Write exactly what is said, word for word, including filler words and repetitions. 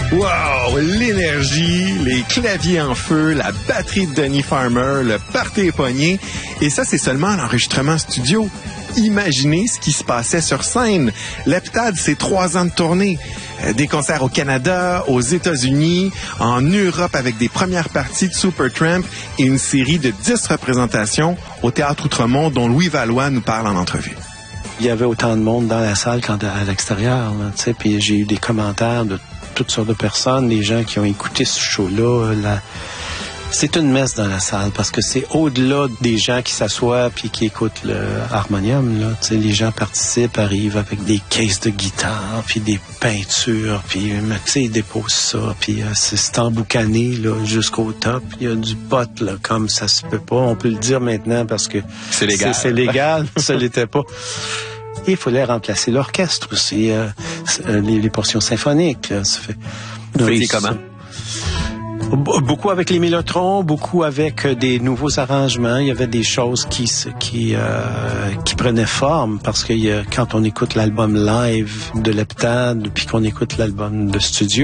Wow! L'énergie, les claviers en feu, la batterie de Denis Farmer, le party est pogné. Et ça, c'est seulement l'enregistrement studio. Imaginez ce qui se passait sur scène. Leptade, c'est trois ans de tournée. Des concerts au Canada, aux États-Unis, en Europe avec des premières parties de Supertramp et une série de dix représentations au Théâtre Outremont dont Louis Valois nous parle en entrevue. Il y avait autant de monde dans la salle qu'à l'extérieur, tu sais, puis j'ai eu des commentaires de toutes sortes de personnes, des gens qui ont écouté ce show-là. Là. C'est une messe dans la salle parce que c'est au-delà des gens qui s'assoient puis qui écoutent le harmonium. Là. Tu sais, les gens participent, arrivent avec des caisses de guitare puis des peintures, puis tu sais, ils déposent ça, puis euh, c'est emboucané là, jusqu'au top. Il y a du pot là, comme ça se peut pas. On peut le dire maintenant parce que c'est légal. C'est, c'est légal, ça l'était pas. Et il fallait remplacer l'orchestre aussi, euh, les, les portions symphoniques. Là, ça fait. Vous faisiez comment? Beaucoup avec les Mélotrons, beaucoup avec des nouveaux arrangements. Il y avait des choses qui qui euh, qui prenaient forme parce que il y a, quand on écoute l'album live de Leptade puis qu'on écoute l'album de studio,